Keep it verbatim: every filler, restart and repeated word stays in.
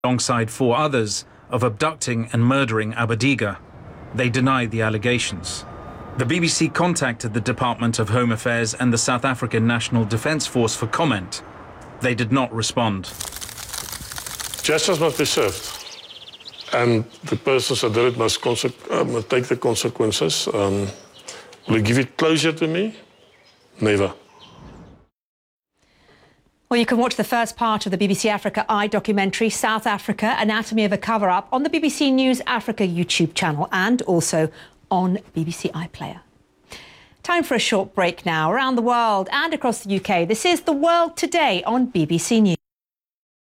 alongside four others, of abducting and murdering Abadiga. They denied the allegations. The B B C contacted the Department of Home Affairs and the South African National Defence Force for comment. They did not respond. Justice must be served, and the persons that did it must, uh, must take the consequences. Um, will you give it closure to me? Never. Well, you can watch the first part of the B B C Africa Eye documentary, South Africa, Anatomy of a Cover-Up, on the B B C News Africa YouTube channel and also on B B C iPlayer. Time for a short break now. Around the world and across the U K, this is The World Today on B B C News.